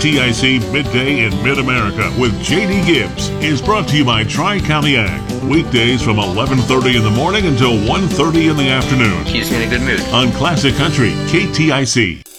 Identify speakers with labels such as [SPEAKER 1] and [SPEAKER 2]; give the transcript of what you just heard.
[SPEAKER 1] KTIC Midday in Mid-America with J.D. Gibbs is brought to you by Tri-County Ag. Weekdays from 11:30 in the morning until 1:30 in the afternoon.
[SPEAKER 2] Keeps me in a good mood.
[SPEAKER 1] On Classic Country, KTIC.